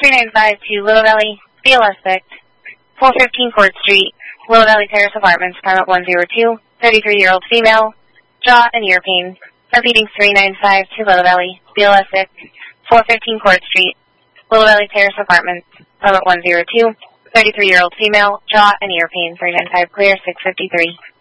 3952 Willow Valley, BLS 6, 415 Court Street, Willow Valley Terrace Apartments, Permit 102, 33-year-old female, jaw and ear pain. Repeating 3952 Willow Valley, BLS 6, 415 Court Street, Willow Valley Terrace Apartments, Permit 102, 33-year-old female, jaw and ear pain. 395 clear, 653.